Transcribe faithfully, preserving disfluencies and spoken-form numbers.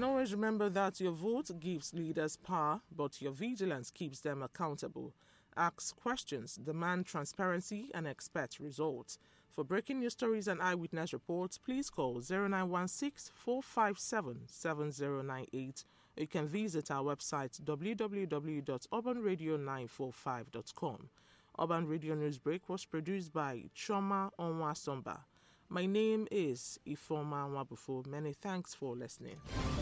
And always remember that your vote gives leaders power, but your vigilance keeps them accountable. Ask questions, demand transparency, and expect results. For breaking news stories and eyewitness reports, please call zero nine one six, four five seven, seven zero nine eight. You can visit our website w w w dot urban radio nine four five dot com. Urban Radio Newsbreak was produced by Choma Onwasomba. My name is Ifoma Nwabufo. Many thanks for listening.